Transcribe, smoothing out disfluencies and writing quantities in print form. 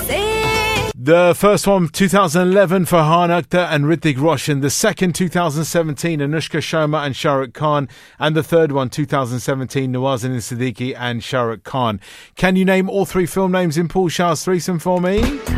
The first one, 2011, Farhan Akhtar and Hrithik Roshan. The second, 2017, Anushka Sharma and Shah Rukh Khan. And the third one, 2017, Nawazuddin Siddiqui and Shah Rukh Khan. Can you name all three film names in Paul Shah's threesome for me?